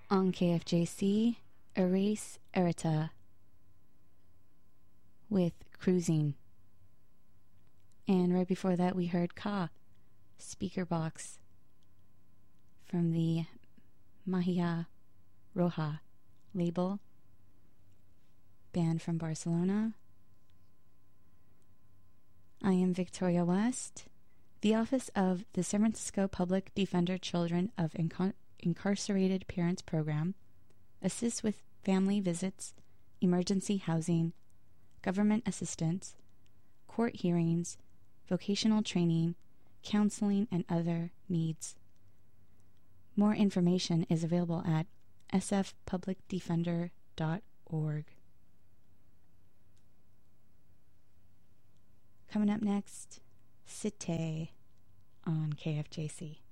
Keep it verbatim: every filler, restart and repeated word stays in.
On K F J C, Erase Erita with Cruising. And right before that, we heard Ka, Speaker Box, from the Mahia Roja label, band from Barcelona. I am Victoria West. The Office of the San Francisco Public Defender Children of Incar- Incarcerated Parents Program assists with family visits, emergency housing, government assistance, court hearings, vocational training, counseling, and other needs. More information is available at s f public defender dot org. Coming up next, Cité on K F J C.